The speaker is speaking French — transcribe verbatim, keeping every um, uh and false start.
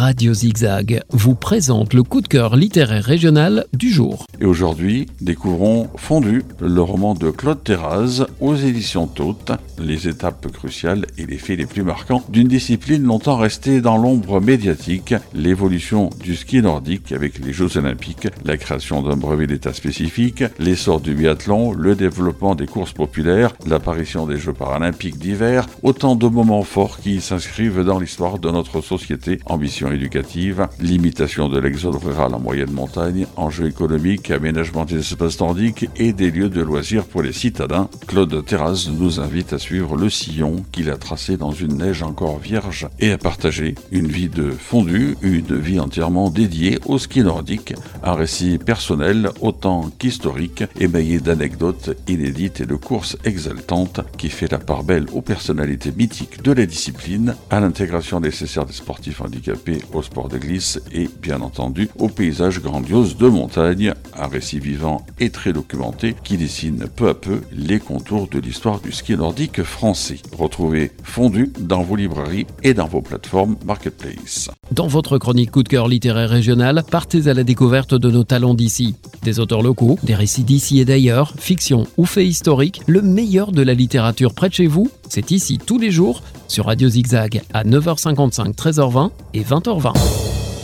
Radio Zigzag vous présente le coup de cœur littéraire régional du jour. Et aujourd'hui, découvrons Fondu, le roman de Claude Terraz aux éditions Taute, les étapes cruciales et les faits les plus marquants d'une discipline longtemps restée dans l'ombre médiatique, l'évolution du ski nordique avec les Jeux Olympiques, la création d'un brevet d'état spécifique, l'essor du biathlon, le développement des courses populaires, l'apparition des Jeux paralympiques d'hiver, autant de moments forts qui s'inscrivent dans l'histoire de notre société. Ambition éducative, limitation de l'exode rural en moyenne montagne, enjeux économiques, aménagement des espaces nordiques et des lieux de loisirs pour les citadins. Claude Terraz nous invite à suivre le sillon qu'il a tracé dans une neige encore vierge et à partager une vie de fondu, une vie entièrement dédiée au ski nordique, un récit personnel autant qu'historique, émaillé d'anecdotes inédites et de courses exaltantes qui fait la part belle aux personnalités mythiques de la discipline, à l'intégration nécessaire des sportifs handicapés au sport de glisse et, bien entendu, au paysage grandiose de montagne, un récit vivant et très documenté qui dessine peu à peu les contours de l'histoire du ski nordique français. Retrouvez Fondu dans vos librairies et dans vos plateformes Marketplace. Dans votre chronique coup de cœur littéraire régional, partez à la découverte de nos talents d'ici. Des auteurs locaux, des récits d'ici et d'ailleurs, fiction ou faits historiques, le meilleur de la littérature près de chez vous, c'est ici tous les jours sur Radio Zigzag à neuf heures cinquante-cinq, treize heures vingt et vingt heures vingt.